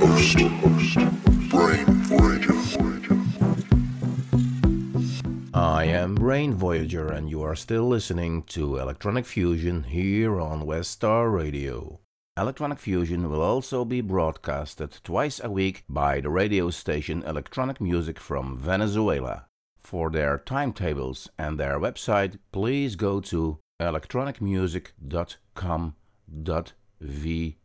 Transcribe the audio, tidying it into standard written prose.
I am Brain Voyager, and you are still listening to Electronic Fusion here on West Star Radio. Electronic Fusion will also be broadcasted twice a week by the radio station Electronic Music from Venezuela. For their timetables and their website, please go to electronicmusic.com.vz.